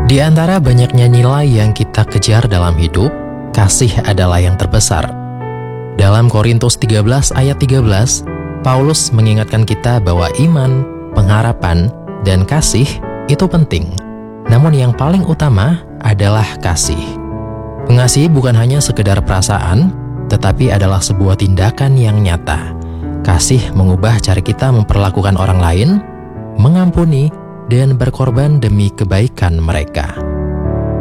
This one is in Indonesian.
Di antara banyaknya nilai yang kita kejar dalam hidup, kasih adalah yang terbesar. Dalam Korintus 13 ayat 13, Paulus mengingatkan kita bahwa iman, pengharapan, dan kasih itu penting. Namun yang paling utama adalah kasih. Mengasihi bukan hanya sekedar perasaan, tetapi adalah sebuah tindakan yang nyata. Kasih mengubah cara kita memperlakukan orang lain, mengampuni, dan berkorban demi kebaikan mereka.